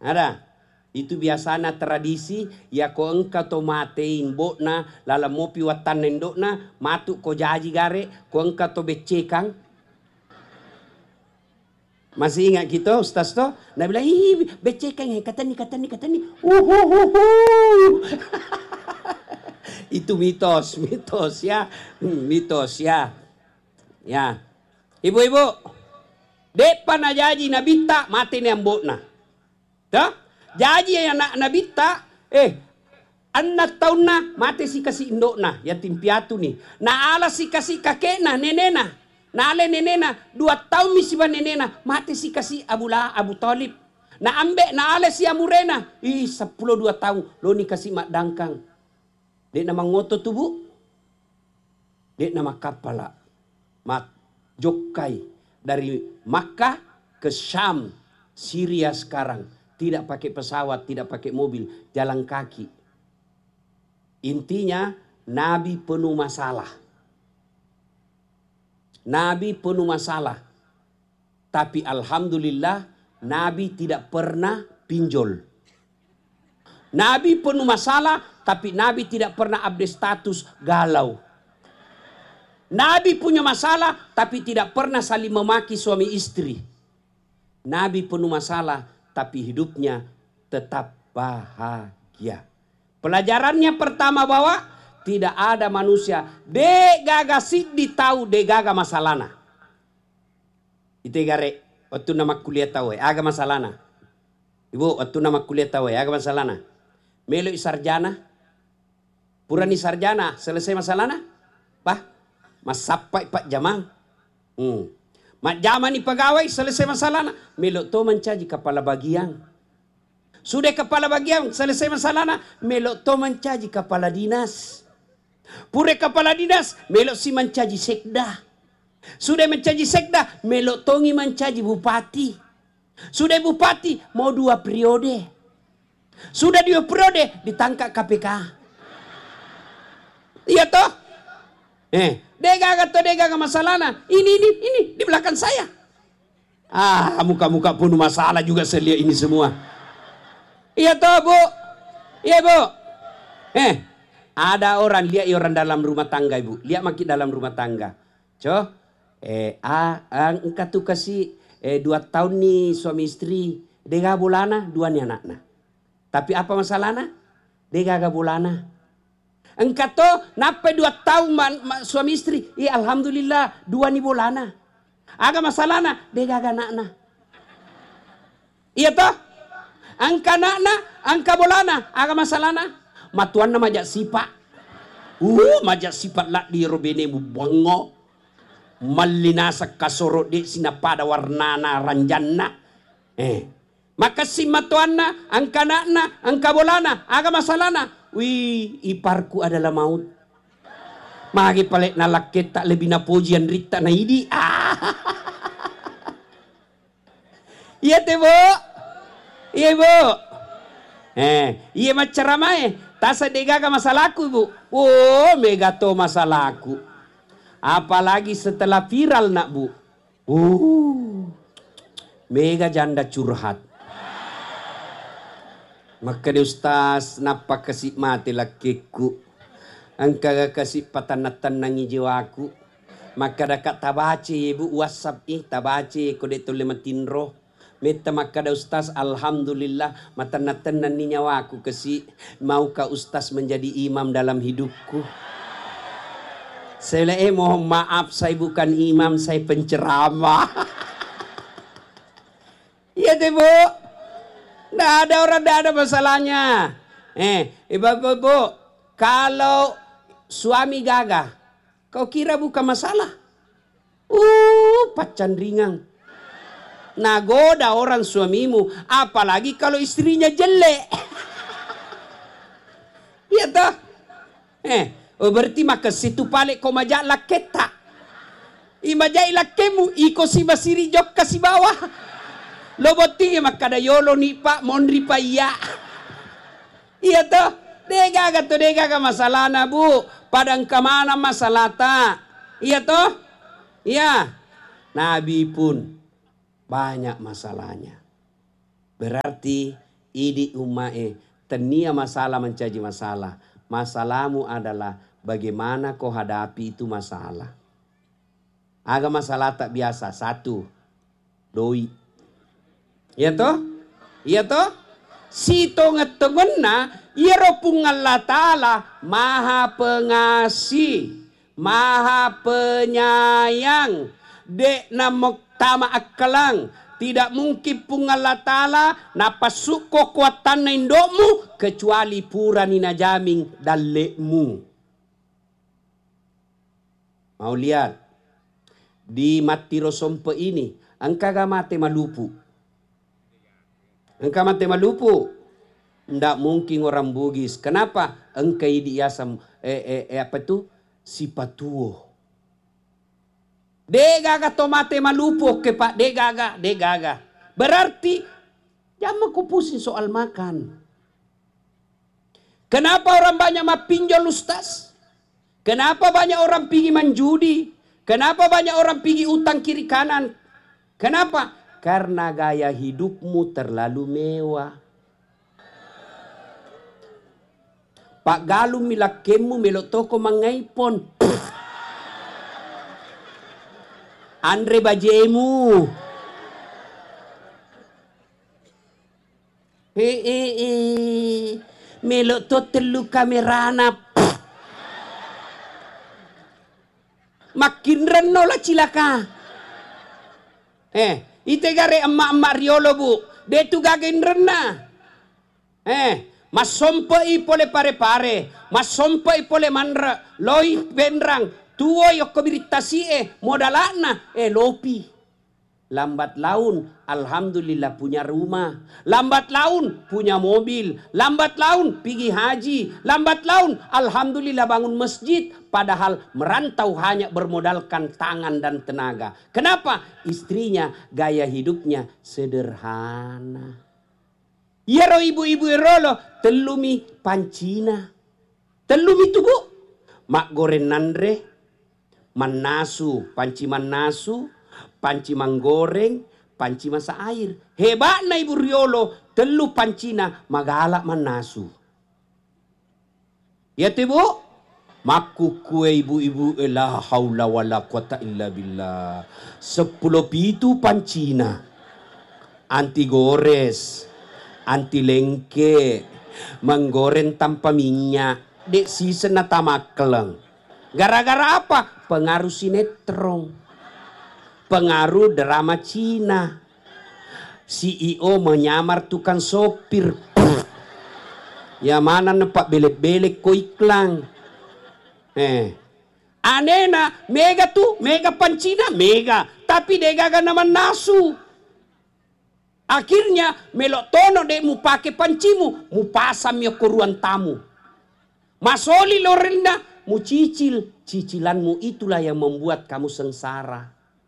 Ada. Itu biasanya tradisi ya ko engka to matein bokna lala mopi watan nendokna matuk ko jaji gare ko engka to becekang. Masih ingat kita ustaz to? Nah bilang ih becekang kata ni. Itu mitos ya. Mitos ya. Ya. Ibu-ibu, depan ajaji nabita mati ni ambokna. Dah? Jaji yang nabita, anak tahun na mati si kasih indok na yatim piatu ni. Na ala si kasih kakek na nenena. Na ale nenena 2 tahun misiba nenena mati si kasih Abu Talib. Na ambe na ale si amurena 10 2 tahun lo ni kasih mak dangkang. Dek nama ngoto tubuh. Dek nama kapala. Mak jokai dari Makkah ke Syam, Syria sekarang. Tidak pakai pesawat, tidak pakai mobil, jalan kaki. Intinya, Nabi penuh masalah. Nabi penuh masalah. Tapi alhamdulillah, Nabi tidak pernah pinjol. Nabi penuh masalah, tapi Nabi tidak pernah update status galau. Nabi punya masalah, tapi tidak pernah saling memaki suami istri. Nabi penuh masalah, tapi hidupnya tetap bahagia. Pelajarannya pertama bahwa tidak ada manusia de gaga siddi tahu de gaga masalana. Itu gare waktu nama kuliah tahu aga masalana. Ibu waktu nama kuliah tahu aga masalana. Melo sarjana. Purani sarjana selesai masalana. Bah, masapai pak jamang. Mak zaman ni pegawai selesai masalah melok to mencaji kepala bagian. Sudah kepala bagian selesai masalah melok to mencaji kepala dinas. Pure kepala dinas melok si mencaji sekda. Sudah mencaji sekda melok tongi mencaji bupati. Sudah bupati mau 2 periode. Sudah 2 periode ditangkap KPK. Iya toh? Dega masalahnya. Ini di belakang saya. Muka-muka penuh masalah juga saya lihat ini semua. Iya toh bu. Iya bu. Ada orang lihat orang dalam rumah tangga ibu. Lihat makin dalam rumah tangga. Engkau tuh kasih 2 tahun nih suami istri. Dega bulana 2 nih anaknya. Tapi apa masalahnya? Dega bulana. Engkau to nape 2 tahun suami istri. Alhamdulillah 2 ni bolana. Aga masalahna dega anakna. Iya toh? Angka anakna, angka bolana. Aga masalahna. Matuan na majak sipa. Majak sipat lak di robene mu bango. Malinasa kasoro di sinapada warnana ranjanna. Maka si matuan na, angka anakna, angka bolana. Aga masalahna. Iparku adalah maut. Magi paling nalakit tak lebih na pujian rita na idi. Iya teh bu. Iya bu. Iya macam ramai. Tasa degaga masalahku bu. Mega to masalahku. Apalagi setelah viral nak bu. Mega janda curhat. Maka dia ustaz, napa kasih mati lakiku. Angka kasih patanatan nangi jiwaku. Maka dakat tabaci ibu WhatsApp tabaci kode tole matinro. Meta maka da ustaz alhamdulillah matanatan nani nyawaku kasih. Maukah ustaz menjadi imam dalam hidupku? Saya mohon maaf saya bukan imam, saya penceramah. Iya deh bu. Nggak ada orang, nggak ada masalahnya. Ibu-ibu, kalau suami gagah, kau kira bukan masalah? Pacan ringan. Nagoda orang suamimu, apalagi kalau istrinya jelek. Iya toh? Berarti maka situ pale kau majak laketa. Imajak lakemu, iko si basiri jok kasih bawah. Loboti makada yolo ni pak mondri pa iya. Iya toh, dega masalah na bu. Padang kamana masalah ta. Iya toh, iya. Nabi pun banyak masalahnya. Berarti Idi umae, tenia masalah mencaji masalah. Masalahmu adalah bagaimana kau hadapi itu masalah. Aga masalah tak biasa. Satu, doi. Iya toh? Iya toh? Sito ngetengena, iro pung Allah Ta'ala maha pengasih, maha penyayang. Dek namok tama akalang. Tidak mungkin pung Allah Ta'ala napasuk kekuatan na indokmu kecuali pura nina jaming dalekmu. Mau lihat di mati rosompe ini, angka gamate malupu. Engkau mati malupu. Ndak mungkin orang Bugis. Kenapa? Engkau diasam apa itu? Sipatuo. Degaga tomate malupu ke Pak. Degaga. Berarti jangan ku pusing soal makan. Kenapa orang banyak mapinjol Ustaz? Kenapa banyak orang pergi menjudi? Kenapa banyak orang pergi utang kiri kanan? Kenapa? Karena gaya hidupmu terlalu mewah. Pak Galung milakemu melok toko mangaipon. Andre bajemu. Melok to telu kamerana. Makin reno lah cilaka. Ite gare emak-emak riolo bu. De tu gagain rena. Masompai pole pare-pare. Masompai pole mandra. Loi benrang. Tuo yoko biritasie modalana lopi. Lambat laun alhamdulillah punya rumah. Lambat laun punya mobil. Lambat laun pergi haji. Lambat laun alhamdulillah bangun masjid. Padahal merantau hanya bermodalkan tangan dan tenaga. Kenapa? Istrinya gaya hidupnya sederhana. Yero ibu-ibu erolo telumi pancina. Telumi itu bu. Mak goreng nandre. Manasu, panci manasu, panci manggoreng, panci masa air. Hebat na ibu riolo, telu pancina magalak manasu. Ya tu bu, maku kue ibu-ibu la haula wala quwata illa billah. 10 pitu pancina, anti gores, anti lengke, menggoreng tanpa minyak, dek season na tamakeleng. Gara-gara apa? Pengaruh sinetron. Pengaruh drama Cina. CEO menyamar tukang sopir. Ya mana nempak belek-belek ko iklan. Anena, mega tuh, mega pancina, mega. Tapi degaga naman nasu. Akhirnya melok tono dek mu pakai pancimu. Mu pasam ya ke ruang tamu. Masoli lorenda. Mu cicilanmu itulah yang membuat kamu sengsara.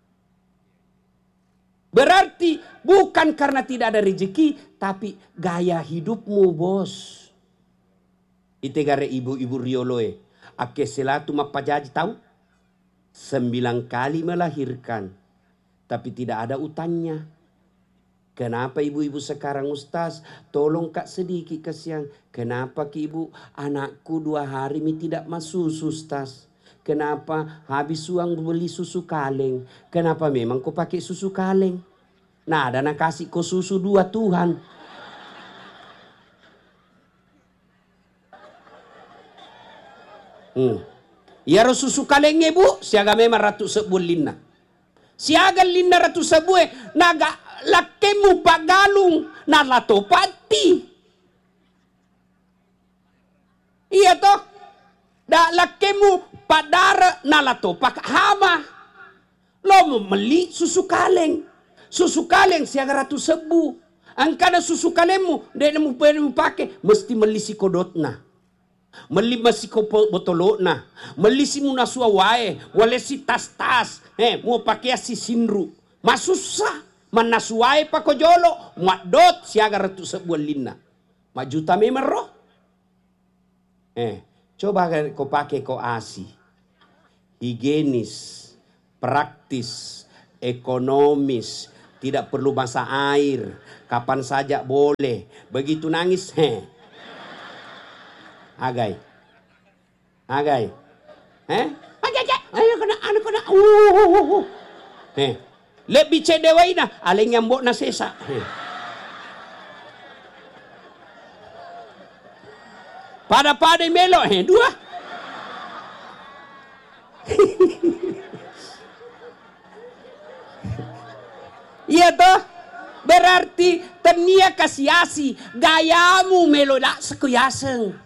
Berarti bukan karena tidak ada rezeki, tapi gaya hidupmu bos. Itegare ibu-ibu rioloe. Ake selatu mapajaji tahu? 9 kali melahirkan, tapi tidak ada utangnya. Kenapa ibu-ibu sekarang Ustaz? Tolong kak sedikit kasihan. Kenapa ki ibu? Anakku 2 hari mi tidak masuk Ustaz. Kenapa? Habis uang beli susu kaleng. Kenapa memang kau pakai susu kaleng? Nah ada nak kasih kau susu 2 Tuhan. Ya susu kalengnya bu. Siaga memang ratu sebul lina. Siaga lina ratu sebue. Naga. Lakemu Pak Galung nalato pati. Iya toh? Da lakemu Pak Dara nalato Pak Hama. Lo mau beli susu kaleng. Susu kaleng siaga ratu sebu. Angkada susu kalengmu dia mau pakai mesti melisi kodotna. Meli masiko botolona. Melisi munasua wae, walesi tas-tas. Mau pakai si sinru. Masusah. Manasuai pa ko jolo, madot siaga ratu sebuah lina. Majuta memang roh. Coba kau pakai kau asi. Higienis, praktis, ekonomis, tidak perlu masak air, kapan saja boleh. Begitu nangis, agai, ayo kena, lebih cedewai na, aleng yang mbok na sesa. Pada melo, dua. Iya toh, berarti tenia kasiasi gayamu melodak sekuyaseng.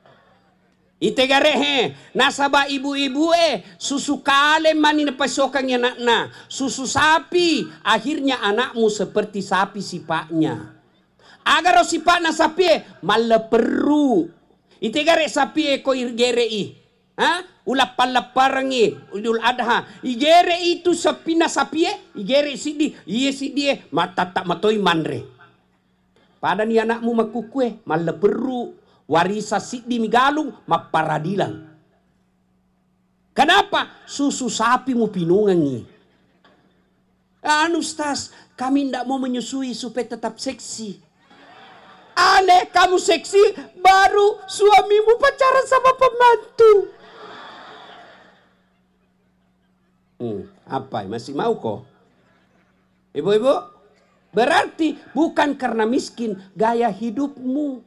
Itegare nasaba ibu-ibu susu kale mani nepasokang anakna, susu sapi akhirnya anakmu seperti sapi sifatnya. Agar sifatnya sapi maleperu. Itegare sapi ko irgerei. Ulap palaparangi Idul Adha. Igere itu sapina sapie, igere sidi, iye sidi matatak matoi manre. Pada ni anakmu makukue maleperu, warisa sidi migalung maparadilang. Kenapa? Susu sapi mu pinungangi. Ustaz, kami tidak mau menyusui supaya tetap seksi. Aneh, kamu seksi baru suamimu pacaran sama pembantu. Apa? Masih mau kok? Ibu-ibu, berarti bukan karena miskin, gaya hidupmu.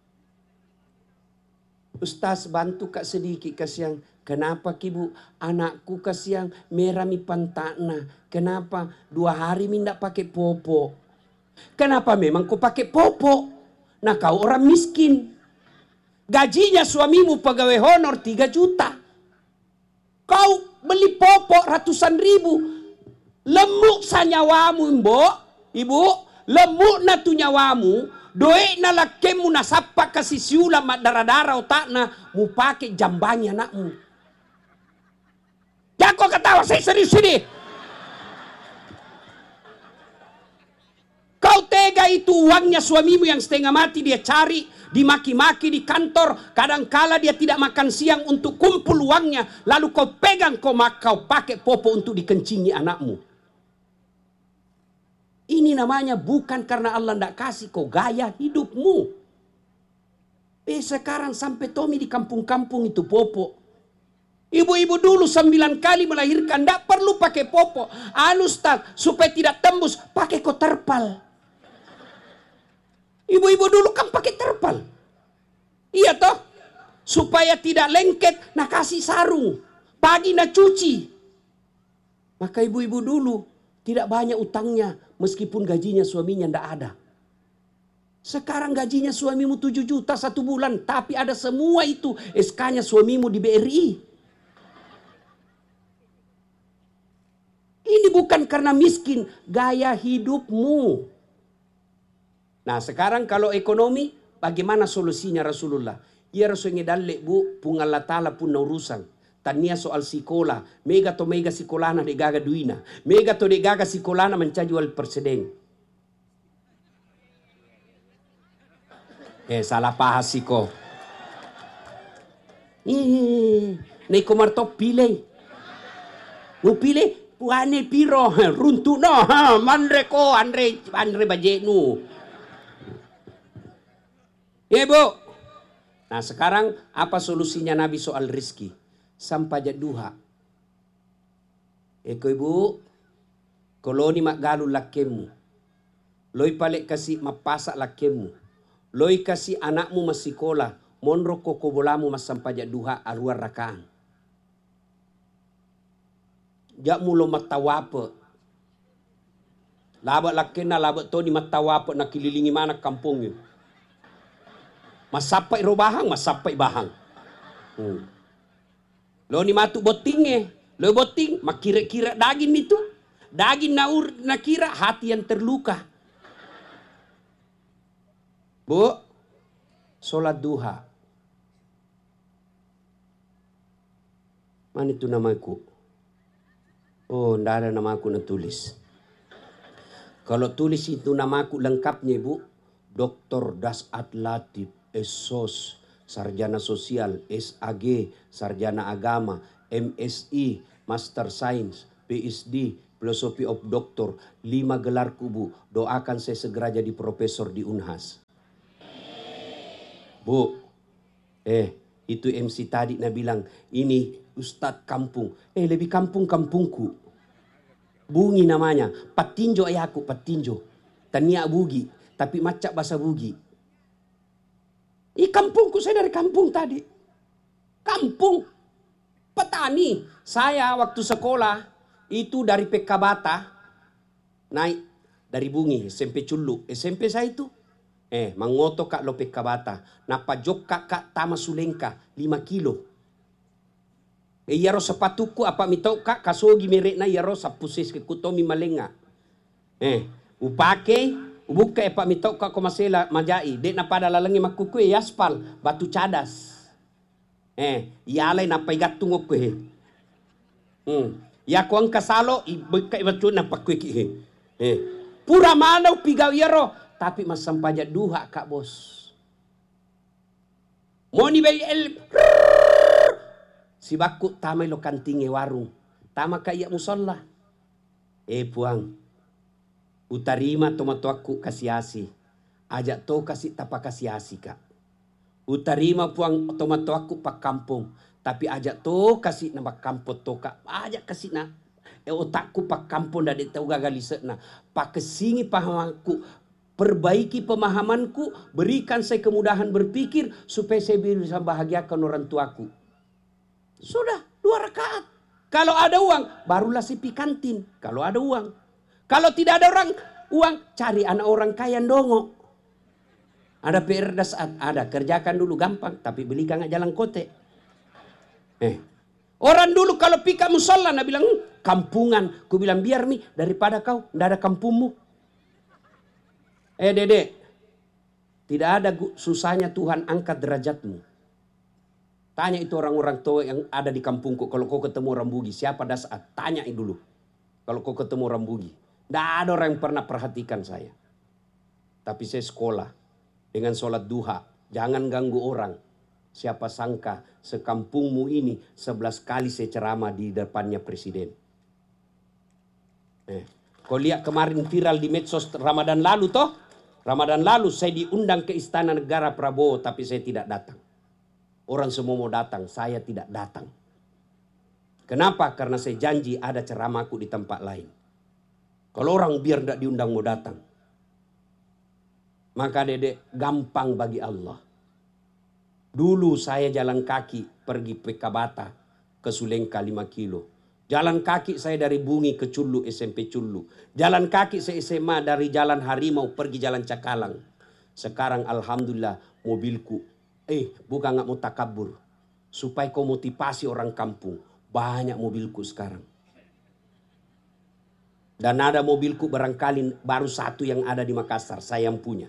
Ustaz, bantu kak sedikit kasihan. Kenapa kibu? Anakku kasihan merah mi pantakna. Kenapa? 2 hari minda pakai popo. Kenapa memang kau pakai popo? Nah kau orang miskin. Gajinya suamimu pegawai honor 3 juta. Kau beli popok ratusan ribu. Lemuk sa nyawamu ibu. Lemuk na tu nyawamu. Doe na lakemu na sapa kasih siula madara-dara otak na. Mu pakai jambangi anakmu. Ya kau ketawa, saya serius ini. Kau tega itu uangnya suamimu yang setengah mati dia cari, dimaki-maki di kantor, kadangkala dia tidak makan siang untuk kumpul uangnya, lalu kau pegang kau pakai popo untuk dikencingi anakmu. Ini namanya bukan karena Allah tidak kasih kau, gaya hidupmu. Sekarang sampai Tommy di kampung-kampung itu popo. Ibu-ibu dulu 9 kali melahirkan, tidak perlu pakai popo. Ustaz, supaya tidak tembus, pakai kau terpal. Ibu-ibu dulu kan pakai terpal. Iya toh? Supaya tidak lengket, nah kasih sarung. Pagi nah cuci. Maka ibu-ibu dulu tidak banyak utangnya. Meskipun gajinya suaminya tidak ada. Sekarang gajinya suamimu 7 juta 1 bulan. Tapi ada semua itu SK-nya suamimu di BRI. Ini bukan karena miskin. Gaya hidupmu. Nah sekarang kalau ekonomi, bagaimana solusinya Rasulullah? Ia Rasulullah dalek bu, pungal latala pun na urusan. Tania soal sikola, mega to mega sikolana de gaga duina. Mega to de gaga sikolana mencajual presiden. Salah pahas siko. Nei komarto pilih. Mu pilih, puane piro, runtu no, mandre ko, andre bajenu. Ibu. Nah sekarang apa solusinya Nabi soal rizki? Sampajak duha. Eko ibu. Koloni mak galu lakemu. Loi palek kasih mapasak lakemu. Loi kasih anakmu masikola. Monro koko bolamu mas sampajak duha aruar rakaan. Jak mulo matawape. Labak lakena labak to di matawape nak kililingi mana kampungnya. Masapai robahang, masapai bahang. Lo ni matu botingnya. Lo boting, makira-kira daging itu. Daging naur nakira hati yang terluka. Bu, sholat duha. Mana itu namaku? Oh, ndak ada namaku na tulis. Kalau tulis itu namaku lengkapnya ibu. Dr. Dasat Latif. SOS, Sarjana Sosial, SAG, Sarjana Agama, MSI, Master Science, PSD, Philosophy of Doctor, 5 gelar Bu. Doakan saya segera jadi profesor di Unhas. Bu, itu MC tadi nah bilang, ini Ustadz kampung. Lebih kampung-kampungku. Bungi namanya, Patinjo ayahku, Patinjo. Tania bugi, tapi macak bahasa bugi. Kampungku, saya dari kampung tadi. Kampung, petani. Saya waktu sekolah, itu dari PK Bata, naik dari Bungi, SMP Culuk. SMP saya itu, mangoto kak lo PK Bata. Napa jok kak Tama Sulengka, 5 kilo. Yaro sepatuku apa mitau kak kasogi merek na yaro sapusis ke kutomi malenga. Upake ubuka apa mitau kak komasela majai. Dek na pada lalangi makukue yaspal batu cadas. Yalay na paigatung okwe. Ya kuang kasalo ibeka ibatu na pakwe ki. Pura manaw pigaw yaro tapi masampaja duha kak bos. Moni bay si baku tamay lo kantinge warung. Tama kaya musalla. Puang. Utarima tomato aku kasiasi. Ajak to kasih tapa kasiasi kak. Utarima puang tomato aku pak kampung. Tapi ajak to kasih nama kampung to kak. Ajak kasih na. Otakku pak kampung dari tahu gagalisa na. Pak kesingi pahamanku. Perbaiki pemahamanku. Berikan saya kemudahan berpikir. Supaya saya bisa bahagiakan orang tuaku. Sudah 2 rakaat. Kalau ada uang, barulah sipi kantin. Kalau ada uang. Kalau tidak ada uang, cari anak orang kaya ndongo. Ada PR dasar, ada kerjakan dulu gampang, tapi belikan nggak jalan kote. Orang dulu kalau pika musola, nak bilang kampungan. Ku bilang biar mi daripada kau ndak ada kampungmu. Dedek, tidak ada susahnya Tuhan angkat derajatmu. Tanya itu orang-orang tua yang ada di kampungku. Kalau kau ketemu orang Bugi. Siapa dasar? Tanya dulu. Kalau kau ketemu orang Bugi. Tidak ada orang yang pernah perhatikan saya. Tapi saya sekolah. Dengan sholat duha. Jangan ganggu orang. Siapa sangka sekampungmu ini 11 kali saya ceramah di depannya presiden. Kau lihat kemarin viral di medsos Ramadan lalu toh. Ramadan lalu saya diundang ke Istana Negara Prabowo. Tapi saya tidak datang. Orang semua mau datang, saya tidak datang. Kenapa? Karena saya janji ada ceramahku di tempat lain. Kalau orang biar tidak diundang mau datang. Maka dedek gampang bagi Allah. Dulu saya jalan kaki pergi PK Bata ke Sulengka 5 kilo. Jalan kaki saya dari Bungi ke Cullu, SMP Cullu. Jalan kaki saya SMA dari Jalan Harimau pergi Jalan Cakalang. Sekarang alhamdulillah mobilku. Bukan nggak mau takabur. Supaya kau motivasi orang kampung. Banyak mobilku sekarang. Dan ada mobilku barangkali baru 1 yang ada di Makassar. Saya yang punya.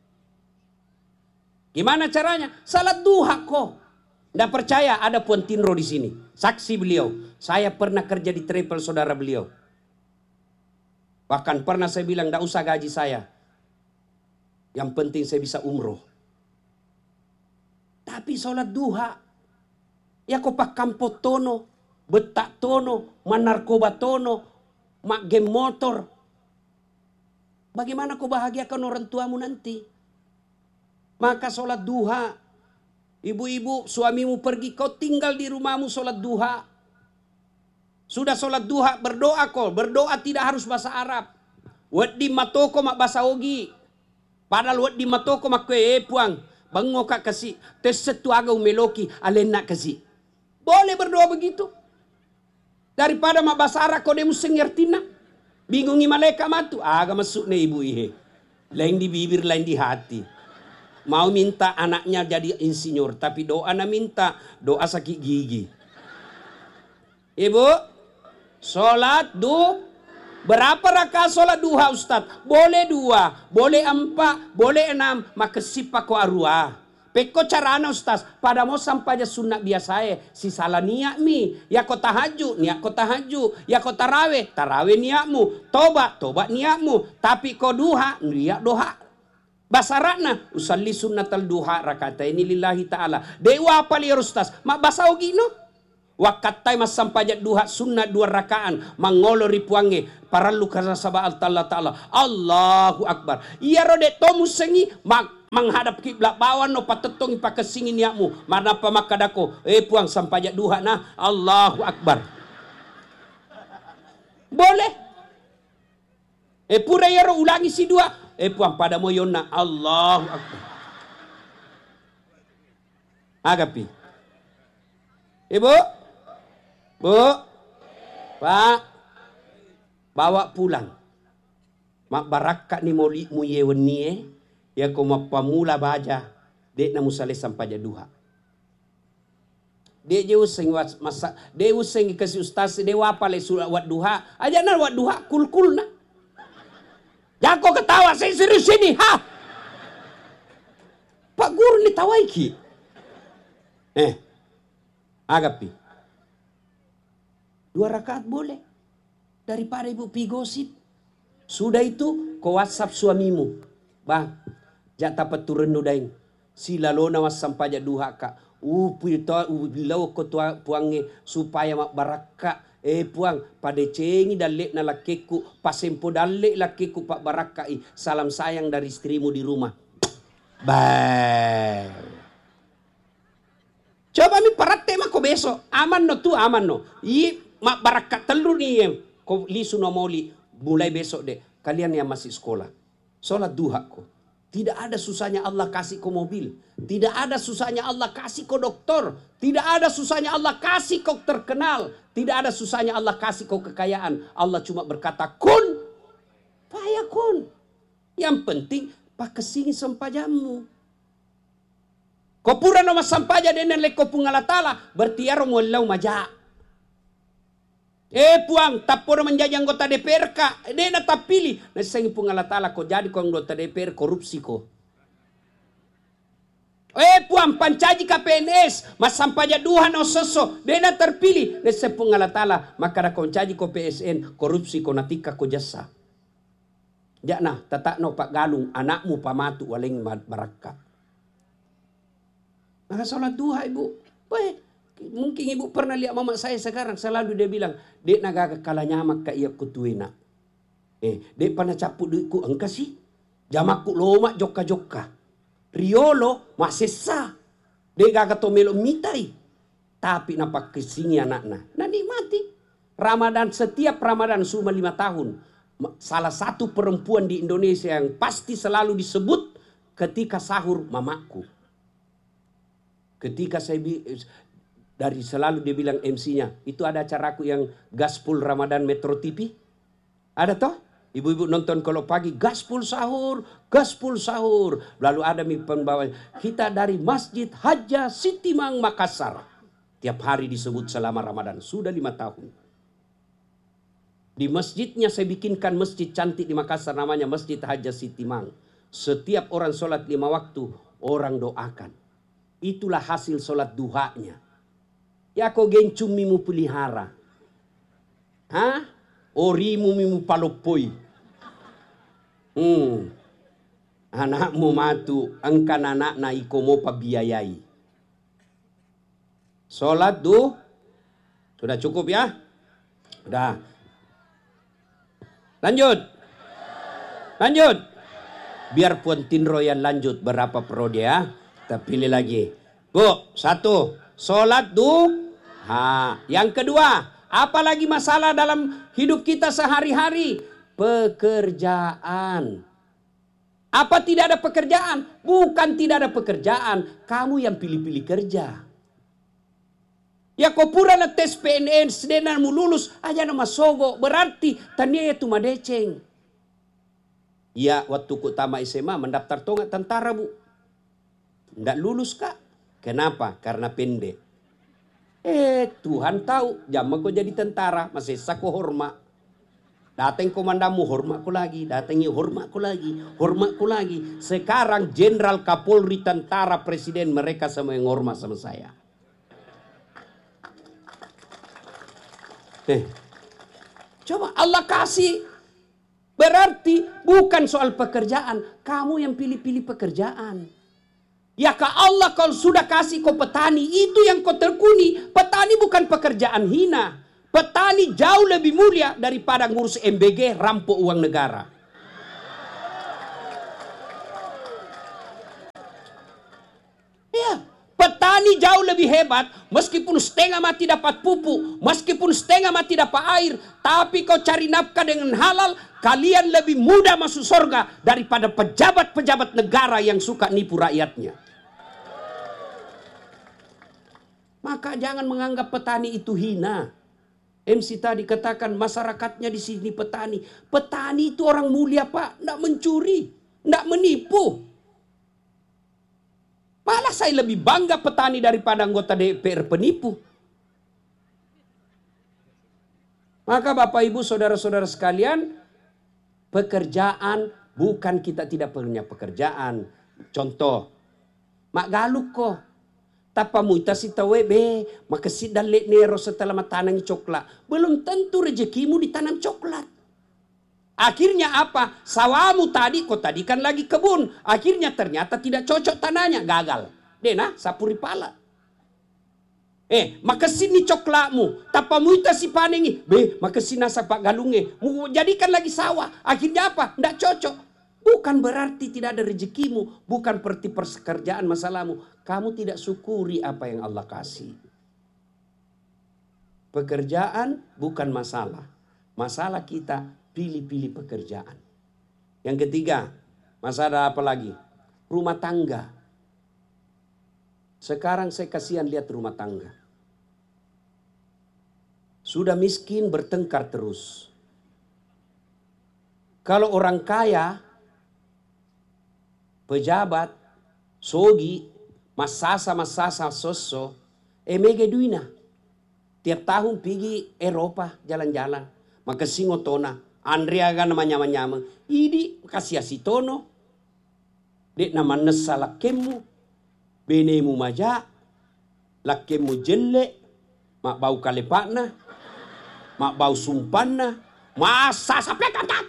Gimana caranya? Salat duha kok. Nggak percaya ada Puan Tinro di sini. Saksi beliau. Saya pernah kerja di travel saudara beliau. Bahkan pernah saya bilang nggak usah gaji saya. Yang penting saya bisa umroh. Tapi sholat duha. Ya kau pak kampot tono. Betak tono. Manarkoba tono. Mak game motor. Bagaimana kau bahagiakan orang tuamu nanti? Maka sholat duha. Ibu-ibu suamimu pergi. Kau tinggal di rumahmu sholat duha. Sudah sholat duha berdoa kau. Berdoa tidak harus bahasa Arab. Wad di matoko mak bahasa Ogi. Padahal wad di matoko mak kue puang. Bango kak kasih. Tes setuaga umeloki. Alen nak kasih. Boleh berdoa begitu. Daripada mak bahasa Arab kau demu sengertina. Bingungi malaikat matu. Agak masuk nih ibu ihe. Lain di bibir, lain di hati. Mau minta anaknya jadi insinyur. Tapi doa na minta. Doa sakit gigi. Ibu. Sholat berapa rakaat sholat duha Ustaz? Boleh 2, boleh 4, boleh 6. Maka sipa ko arua. Peko carana Ustaz. Pada mau sampai sunat biasa si salah niat mi. Ya ko tahajud, niat ko tahajud. Ya ko tarawih, tarawih niatmu. Tobat niatmu. Tapi ko duha, niat doha. Basarakna usalli sunnatal duha rakataini lillahi ta'ala. Dewa apa li Ustaz? Mak basa ogi no? Wakatai mas sampajat duha sunnah 2 rakaan. Mangolori puange. Parallu karena sabah Allah Ta'ala. Allahu Akbar. Iya rode tomu sengi. Menghadap kiblat bawan no patetong ipakesingin yakmu. Mana pamakadako. Puang sampajat duha nah. Allahu Akbar. Boleh. Pura yaro ulangi si dua. Puang pada moyona. Allahu Akbar. Agapi. Ibu. Bu. Pak. Bawa pulang. Mak barakat ni moli mu yeweni ya ko mapamula baja. Dek na musale sampaja duha. Dek je useng masa. Dek useng kasi ustaz. Dek wapale surat wat duha. Aja na wat duha kul-kul na. Jangan kau ketawa, saya serius ini. Ha? Pak guru ni tawai ki. Agapi. 2 rakaat boleh. Daripada ibu pi gosip. Sudah itu, kau WhatsApp suamimu. Bang, jata peturun nudaing. Sila lona was sampaja duha ka. Bilau ko puange supaya mak baraka. Puang, pada cengi dalek na lakiku, pasempo dalek lakiku pak barakai. Salam sayang dari istrimu di rumah. Bye. Coba mi parate mako besok. Aman no tu aman no. Mak barakat telur ni ko lisu no moli. Mulai besok deh. Kalian yang masih sekolah. Sholat duha ko. Tidak ada susahnya Allah kasih kau mobil. Tidak ada susahnya Allah kasih kau doktor. Tidak ada susahnya Allah kasih kau terkenal. Tidak ada susahnya Allah kasih kau kekayaan. Allah cuma berkata kun. Fayakun. Yang penting pak kesini sampajamu. Kau pura nama sampaja dengan leko pungalatala. Bertiaro mulau maja. Puang, tapor menjadi anggota DPR ka. Dia nak tak pilih. Nasi pungalatala kau jadi kau anggota DPR korupsi kau. Puang, pancaji KPNS. Mas sampaja duha no seso. Dia nak terpilih. Nasi pungalatala. Maka dah kau caji kau PSN. Korupsi kau natika kau jasa. Jangan tatak no pak galung. Anakmu pamatu waling baraka. Maka sholat duha ibu. Baik. Mungkin ibu pernah lihat mama saya sekarang. Selalu dia bilang. Dek naga kala nyamak ka iya kutuina. Dek pana capuk duitku engka sih. Jamakku loma joka-joka. Riolo masesa. Dek gaga tomelo mitai. Tapi napak kesini anakna. Nah nikmati. Ramadan setiap Ramadan cuma 5 tahun. Salah satu perempuan di Indonesia yang pasti selalu disebut ketika sahur mamaku. Ketika saya dari selalu dia bilang MC-nya. Itu ada acaraku yang Gaspol Ramadan Metro TV. Ada toh? Ibu-ibu nonton kalau pagi. Gaspol sahur. Gaspol sahur. Lalu ada pembawa. Kita dari Masjid Haja Sitimang Makassar. Tiap hari disebut selama Ramadan. Sudah 5 tahun. Di masjidnya saya bikinkan masjid cantik di Makassar. Namanya Masjid Haja Sitimang. Setiap orang sholat 5 waktu. Orang doakan. Itulah hasil sholat duhanya. Ya kau gencum mimu pelihara. Orimu mimu palopoi. Anakmu matu. Engkan anak na ikomo pabiayai. Sholat sudah cukup ya? Sudah. Lanjut. Biar Puan Tinro yang lanjut berapa periode ya. Kita pilih lagi. Bu, 1. Sholat duha. Yang kedua, apalagi masalah dalam hidup kita sehari-hari? Pekerjaan. Apa tidak ada pekerjaan? Bukan tidak ada pekerjaan. Kamu yang pilih-pilih kerja. Ya kau pura na tes PNS, sedenan mu lulus, aja nama sogo. Berarti tania itu madeceng. Ya waktu ku tamat SMA mendaftar tonggak tentara bu. Nggak lulus kak. Kenapa? Karena pendek. Tuhan tahu. Zaman kau jadi tentara. Masih saku hormat. Datang komandamu hormatku lagi. Datangi hormatku lagi. Hormatku lagi. Sekarang Jenderal Kapolri tentara presiden. Mereka semua yang hormat sama saya. Coba Allah kasih. Berarti bukan soal pekerjaan. Kamu yang pilih-pilih pekerjaan. Ya kah Allah kalau sudah kasih kau petani, itu yang kau tekuni. Petani bukan pekerjaan hina. Petani jauh lebih mulia daripada ngurus MBG, rampok uang negara. Ya, petani jauh lebih hebat. Meskipun setengah mati dapat pupuk, meskipun setengah mati dapat air, tapi kau cari nafkah dengan halal, kalian lebih mudah masuk surga daripada pejabat-pejabat negara yang suka nipu rakyatnya. Maka jangan menganggap petani itu hina. MC tadi katakan masyarakatnya di sini petani. Petani itu orang mulia, Pak. Tidak mencuri, tidak menipu. Malah saya lebih bangga petani daripada anggota DPR penipu. Maka Bapak Ibu saudara-saudara sekalian, pekerjaan bukan kita tidak punya pekerjaan. Contoh, mak galuk ko. Tapa muita si tawe be, maka si dalet nero setelah matanang coklat. Belum tentu rezekimu ditanam coklat. Akhirnya apa? Sawamu tadi, kau tadi kan lagi kebun. Akhirnya ternyata tidak cocok tanahnya, gagal. Dena, sapuri pala. Maka sini coklatmu. Tapa muita si panengi. Be, maka sini sapak galunge. Jadikan lagi sawah. Akhirnya apa? Tidak cocok. Bukan berarti tidak ada rezekimu. Bukan berarti pekerjaan masalahmu. Kamu tidak syukuri apa yang Allah kasih. Pekerjaan bukan masalah. Masalah kita pilih-pilih pekerjaan. Yang ketiga, masalah apa lagi? Rumah tangga. Sekarang saya kasihan lihat rumah tangga. Sudah miskin bertengkar terus. Kalau orang kaya, pejabat, sogi, masasa soso, mege duina. Tiap tahun pergi Eropa jalan-jalan. Maka singotona, Andrea kan namanya nyama. Idi kasih asitono. Dek nama nesa lakemu. Benemu maja. Lakemu jelek. Mak bau kalepakna. Mak bau sumpanna. Masa sampai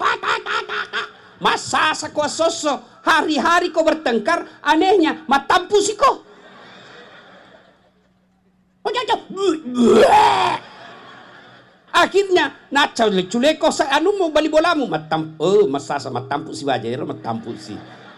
masa ko soso. Hari-hari kau bertengkar. Anehnya matampu si ko. Akhirnya naca culeko sa anu mau bali bolamu masa sama tampu si bajair matampu si.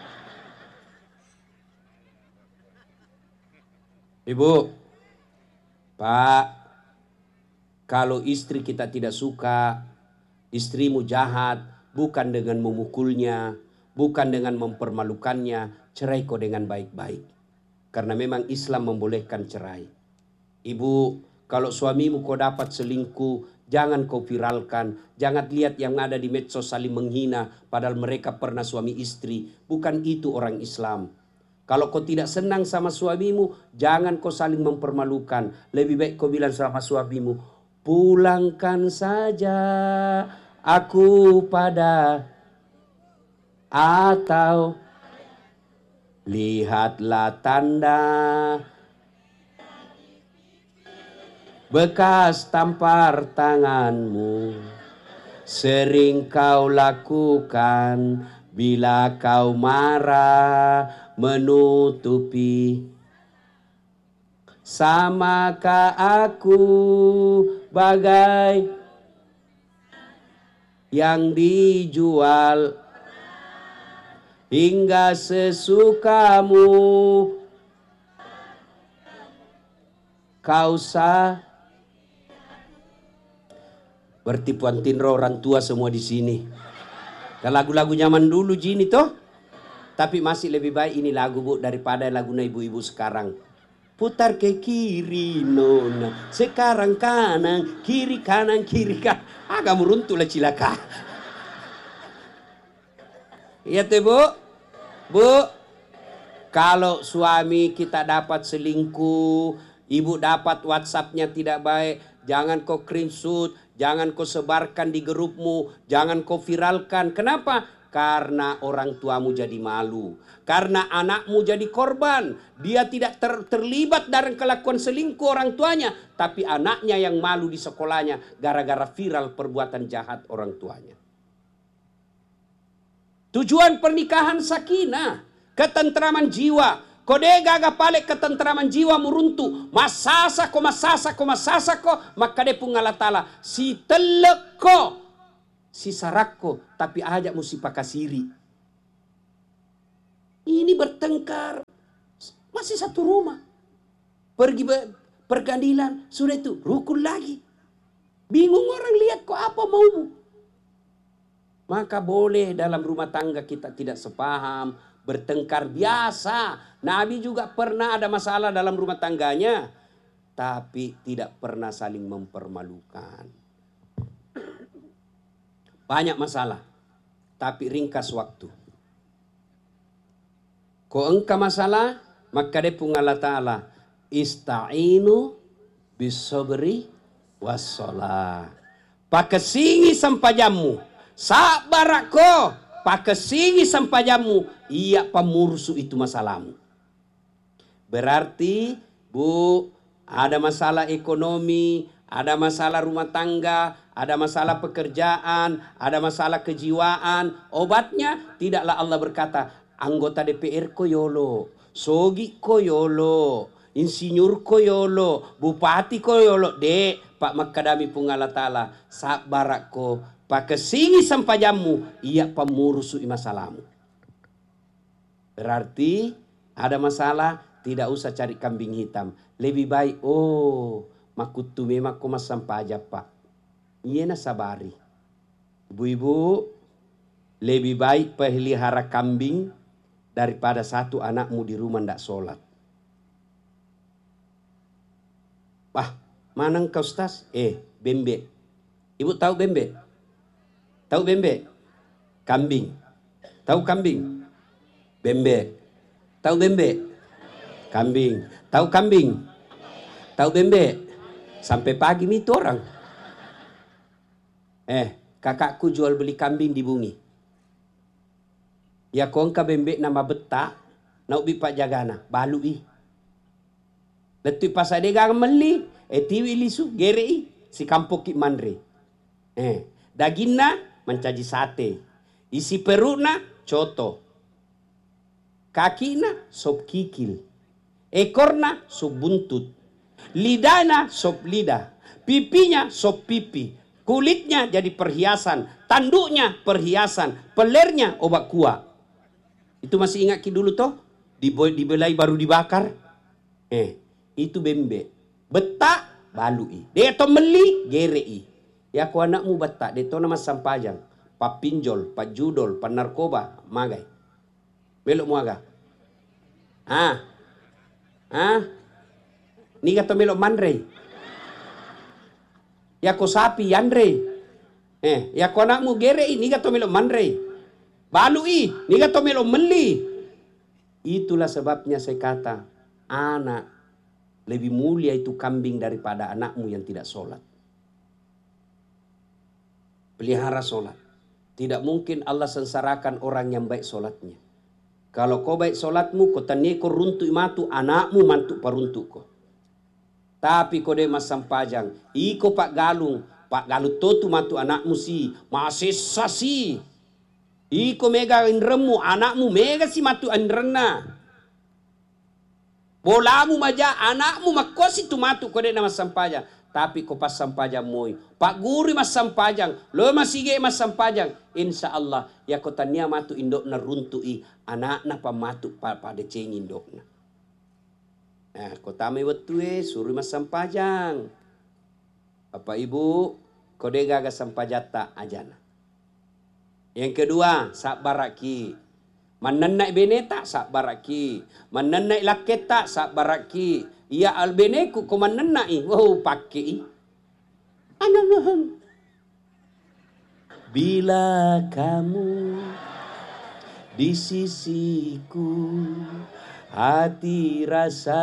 Ibu, Pak, kalau istri kita tidak suka, istrimu jahat, bukan dengan memukulnya, bukan dengan mempermalukannya, cerai kau dengan baik-baik. Karena memang Islam membolehkan cerai. Ibu, kalau suamimu kau dapat selingkuh, jangan kau viralkan. Jangan lihat yang ada di medsos saling menghina, padahal mereka pernah suami istri. Bukan itu orang Islam. Kalau kau tidak senang sama suamimu, jangan kau saling mempermalukan. Lebih baik kau bilang sama suamimu, pulangkan saja aku pada, atau lihatlah tanda bekas tampar tanganmu. Sering kau lakukan bila kau marah menutupi. Samakah aku bagai yang dijual hingga sesukamu kau sah. Berarti Puan Tinro orang tua semua di sini. Lagu-lagu zaman dulu Jini toh. Tapi masih lebih baik ini lagu Bu daripada lagu ibu-ibu sekarang. Putar ke kiri nona, sekarang kanan, kiri kanan, kiri kanan. Agak meruntulah cilaka. Iya tuh Bu. Bu, kalau suami kita dapat selingkuh, ibu dapat WhatsApp-nya tidak baik, jangan kau screenshot, jangan kau sebarkan di grupmu, jangan kau viralkan. Kenapa? Karena orang tuamu jadi malu. Karena anakmu jadi korban. Dia tidak terlibat dalam kelakuan selingkuh orang tuanya. Tapi anaknya yang malu di sekolahnya gara-gara viral perbuatan jahat orang tuanya. Tujuan pernikahan sakinah, ketentraman jiwa. Kode gaga palek ketentraman jiwa muruntu. Masasa ko, maka de pun Allah Ta'ala. Si telek ko, si sarak ko, tapi ajak musi pakasiri. Ini bertengkar. Masih satu rumah. Pergi pergandilan, sudah itu rukun lagi. Bingung orang lihat kok apa maumu. Maka boleh dalam rumah tangga kita tidak sepaham, bertengkar biasa. Nabi juga pernah ada masalah dalam rumah tangganya, tapi tidak pernah saling mempermalukan. Banyak masalah, tapi ringkas waktu. Ko engka masalah, maka depung Allah Ta'ala, ista'inu bisabri wassalah. Pakesingi sampajamu, sabarako, pakesingi sampajamu, iya pamursu itu masalahmu. Berarti, Bu, ada masalah ekonomi, ada masalah rumah tangga, ada masalah pekerjaan, ada masalah kejiwaan. Obatnya tidaklah Allah berkata, anggota DPR ko yolo, sogi ko yolo, insinyur ko yolo, bupati ko yolo. Dek, Pak Makadami pun Allah Ta'ala, sabarak ko, pakesingi sampajamu, iya pamurusu masalahmu. Berarti ada masalah, tidak usah cari kambing hitam. Lebih baik, makutu memang ko masampaja Pak. Iya na sabari. Ibu-ibu, lebih baik pelihara kambing daripada satu anakmu di rumah ndak sholat. Wah, mana engkau Ustaz? Bembe. Ibu tahu bembe? Tahu bembe? Kambing. Tahu kambing? Bembe. Tahu bembe? Kambing. Tahu kambing? Tahu bembe? Sampai pagi itu orang. Kakakku jual beli kambing di Bungi. Ya kongka bembe nama beta, na ubi pak jagana, balu Letu pasade gang meli, tiwi lisu gerei, si kampoki mandre. Dagingna mencaji sate, isi peruna coto, kakina sop kikil, ekorna sop buntut, lidahna sop lidah, pipinya sop pipi, kulitnya jadi perhiasan, tanduknya perhiasan, pelernya obat kuah. Itu masih ingat ki dulu toh? Dibelai baru dibakar. Itu bembe. Betak balui. Dia to meli gerei. Ya ku anakmu betak. Dia to nama sampajang. Pa pinjol, pa judol, pa narkoba. Magai. Melok muaga. Ni kata melok mandre. Ya ku sapi yandre. Ya ku anakmu gerei. Ni kata melok mandre. Balui, ni kata melo meli. Itulah sebabnya saya kata, anak lebih mulia itu kambing daripada anakmu yang tidak sholat. Pelihara sholat. Tidak mungkin Allah sengsarakan orang yang baik sholatnya. Kalau kau baik sholatmu, kau tanya kau runtuk matu, anakmu mantuk paruntuk kau. Tapi kau deh mas sampajang, iko Pak Galung totu matu anakmu si, masih sasi. Iko mega inremu, anakmu mega si matu inrena. Bolamu maja, anakmu makosi tu matu kode nama sampajang. Tapi ko pas sampajang moi. Pak guru mas sampajang, lo masige mas sampajang. Insya Allah ya ko tania matu indok na runtui, anak na pamatu pada ceng indok na. Ko tame wetue suruh mas sampajang. Bapak Ibu, kode gaga sampajata ajana. Yang kedua, sabaraki. Mananai beneta sabaraki. Mananai laketa sabaraki. Ya albeneku ko mananai. Wow, pakai. Bila kamu di sisiku, hati rasa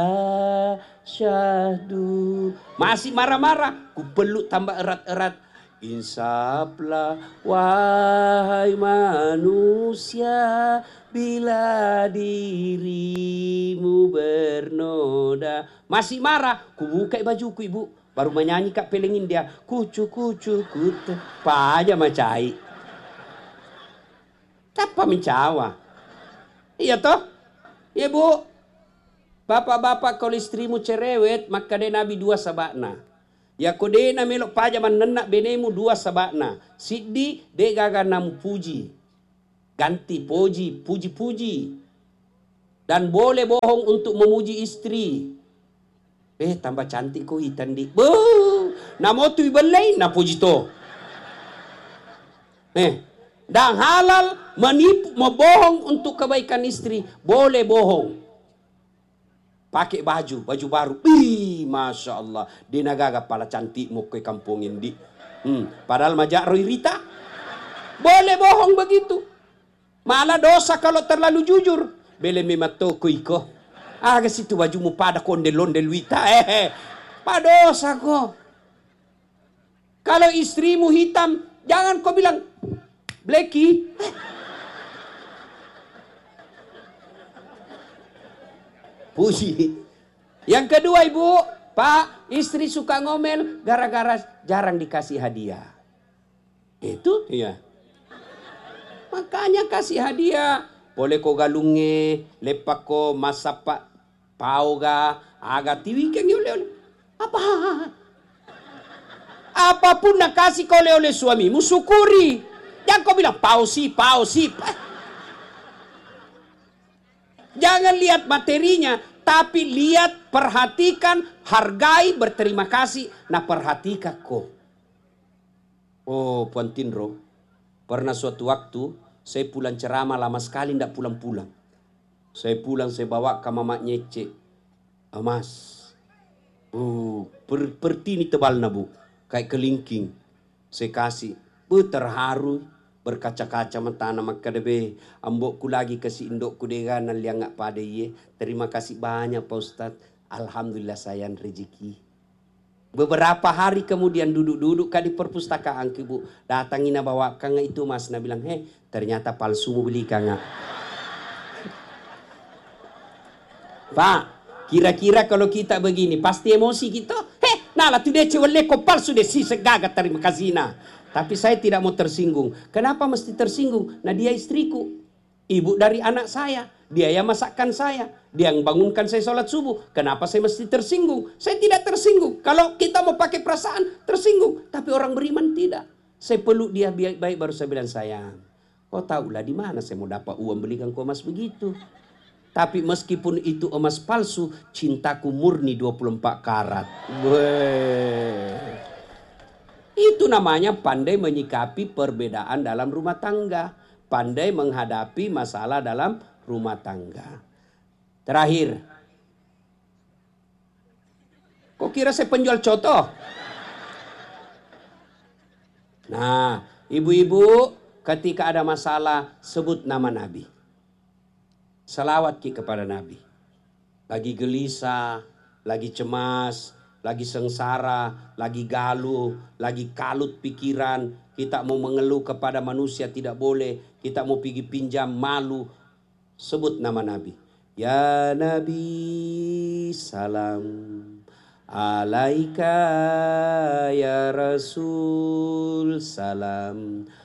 syahdu. Masih marah-marah. Ku peluk tambah erat-erat. Insaplah wahai manusia, bila dirimu bernoda. Masih marah, ku buka bajuku ibu, baru menyanyi kak pelengin dia, kucu kucu kutu, pa aja macai. Apa mencawa? Iya toh? Iya bu, Bapak-bapak kalau istrimu cerewet, maka de Nabi dua sabakna. Ya kode na melok pajaman nenak benemu dua sabakna. Siddi de gaga namu puji. Ganti puji-puji. Dan boleh bohong untuk memuji istri. Tambah cantik ko hitan di. Namo tu ibelay na puji to. Dan halal menipu, membohong untuk kebaikan istri. Boleh bohong. Pakai baju baru. Masya Allah. Di nagaga pala cantik mo ke kampung ini. Padahal majak Roy Rita. Boleh bohong begitu. Malah dosa kalau terlalu jujur. Bele memato ko. Aga situ bajumu pada kondel-ondel wita. Padosa ko. Kalau istrimu hitam, jangan kau bilang, Blacky. Puji. Yang kedua ibu, Pak, istri suka ngomel gara-gara jarang dikasih hadiah. Itu ya. Makanya kasih hadiah. Boleh ko galunge, lepak ko masapa pauga, aga tiwi keng oleh-oleh. Apa? Apapun nak kasih kau oleh suamimu, syukuri. Jangan kau bilang pausi. Jangan lihat materinya, tapi lihat, perhatikan, hargai, berterima kasih. Nah perhatikan kok. Oh Puan Tindro, pernah suatu waktu saya pulang ceramah lama sekali tidak pulang-pulang. Saya pulang, saya bawa ke mama nyece. Mas, pertini tebal na bu, kayak kelingking. Saya kasih, terharu. Berkaca-kaca matana makadebe, ambokku lagi kasih indokku dega naliang ngak pada ye. Terima kasih banyak Pak Ustadz. Alhamdulillah sayang rezeki. Beberapa hari kemudian duduk-duduk di perpustakaan ibu. Datangin bawa kanga itu mas. Nah bilang, ternyata palsu mau beli kanga. Pak, kira-kira kalau kita begini pasti emosi kita. Nala tu dia cewek ko palsu deh si segaga terima kasih nah. Tapi saya tidak mau tersinggung. Kenapa mesti tersinggung? Nah dia istriku. Ibu dari anak saya. Dia yang masakkan saya. Dia yang bangunkan saya sholat subuh. Kenapa saya mesti tersinggung? Saya tidak tersinggung. Kalau kita mau pakai perasaan, tersinggung. Tapi orang beriman tidak. Saya peluk dia baik-baik baru saya bilang sayang. Kau tahulah di mana saya mau dapat uang belikan kau emas begitu. Tapi meskipun itu emas palsu, cintaku murni 24 karat. Itu namanya pandai menyikapi perbedaan dalam rumah tangga. Pandai menghadapi masalah dalam rumah tangga. Terakhir. Kok kira saya penjual contoh? Nah, ibu-ibu ketika ada masalah sebut nama Nabi. Salawat kepada Nabi. Lagi gelisah, lagi cemas, lagi sengsara, lagi galuh, lagi kalut pikiran. Kita mau mengeluh kepada manusia tidak boleh. Kita mau pergi pinjam malu. Sebut nama Nabi. Ya Nabi salam alaika ya Rasul salam